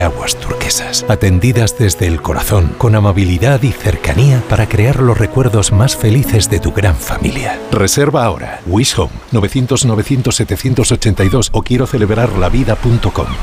Aguas turquesas, atendidas desde el corazón, con amabilidad y cercanía para crear los recuerdos más felices de tu gran familia. Reserva ahora. Wish Home, 900-900-782 o quiero celebrarlavida.com.